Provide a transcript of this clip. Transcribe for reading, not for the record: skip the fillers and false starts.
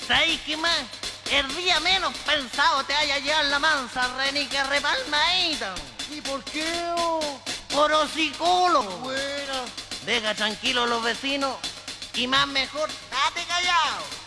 ¿Sabes qué más? El día menos pensado te haya llevar la mansa renica repalmadita. ¿Y por qué, oh? Por hocicolo. Buena. Deja tranquilos los vecinos y más mejor, date callado.